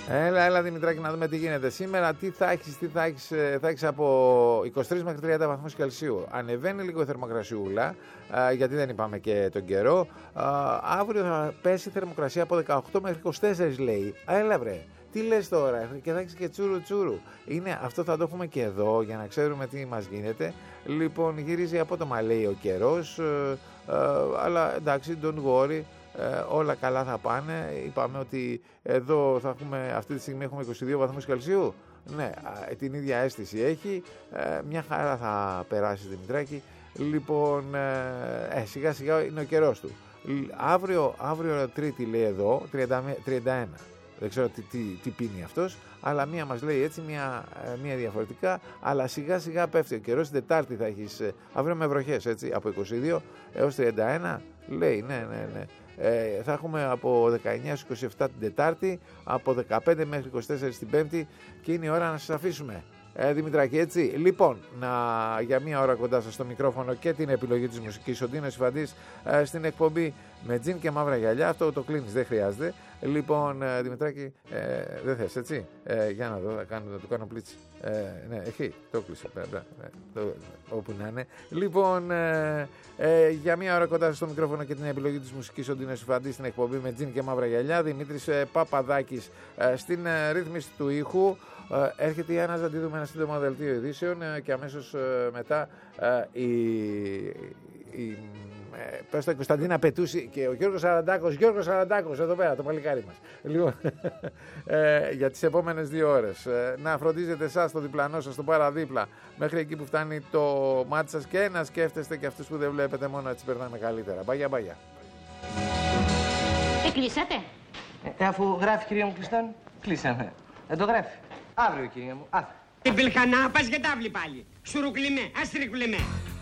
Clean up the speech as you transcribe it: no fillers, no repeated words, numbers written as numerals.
Έλα Δημητράκη, να δούμε τι γίνεται. Σήμερα τι θα έχεις από 23 μέχρι 30 βαθμούς Κελσίου. Ανεβαίνει λίγο η θερμοκρασιούλα, γιατί δεν είπαμε και τον καιρό. Αύριο θα πέσει η θερμοκρασία από 18 μέχρι 24 λέει. Έλα βρε, τι λες τώρα, και θα έχεις και τσούρου. Αυτό θα το έχουμε και εδώ για να ξέρουμε τι μας γίνεται. Λοιπόν, γυρίζει απότομα λέει ο καιρός, αλλά εντάξει, don't worry. Όλα καλά θα πάνε. Είπαμε ότι εδώ θα έχουμε, αυτή τη στιγμή έχουμε 22 βαθμούς Κελσίου. Ναι, την ίδια αίσθηση έχει. Μια χαρά θα περάσει Δημητράκη. Λοιπόν, σιγά σιγά είναι ο καιρός του. Αύριο Τρίτη λέει εδώ 31. Δεν ξέρω τι πίνει αυτός, αλλά μία μας λέει έτσι, μία διαφορετικά, αλλά σιγά σιγά πέφτει ο καιρός. Την Τετάρτη θα έχεις, αύριο με βροχές έτσι, από 22 έως 31 λέει, ναι. Θα έχουμε από 19-27 την Τετάρτη, από 15 μέχρι 24 την Πέμπτη και είναι η ώρα να σας αφήσουμε. Δημητράκη, έτσι. Λοιπόν, για μία ώρα κοντά σας στο μικρόφωνο και την επιλογή της μουσικής, ο Ντίνος Ιφαντής στην εκπομπή με τζιν και μαύρα γυαλιά. Αυτό το κλείνεις, δεν χρειάζεται. Λοιπόν, Δημητράκη, δεν θες, έτσι. Για να δω, να το κάνω πλίτσι. Ναι, εκεί, το κλείσε. Όπου να είναι. Λοιπόν, για μία ώρα κοντά σας στο μικρόφωνο και την επιλογή της μουσικής, ο Ντίνος Ιφαντής στην εκπομπή με τζιν και μαύρα γυαλιά. Δημήτρης Παπαδάκης στην ρύθμιση του ήχου. Έρχεται η Άννα, να τη δούμε ένα σύντομο δελτίο ειδήσεων και αμέσως μετά πες το, Κωνσταντίνα Πετούση και ο Γιώργος Σαραντάκος εδώ πέρα, το παλικάρι μας. Λοιπόν, για τις επόμενες 2 ώρες. Να φροντίζετε εσάς το διπλανό σας, το παραδίπλα, μέχρι εκεί που φτάνει το μάτι σας και να σκέφτεστε και αυτούς που δεν βλέπετε, μόνο έτσι περνάμε καλύτερα. Μπαγιά. Κλείσατε. Αφού γράφει κυρία μου κλειστόν, κλείσαμε. Δεν το γράφει. Αύριο κυρία μου, αύριο. Την πιλχανά πας για τάβλη πάλι. Σουρουκλιμέ, αστρικλιμέ.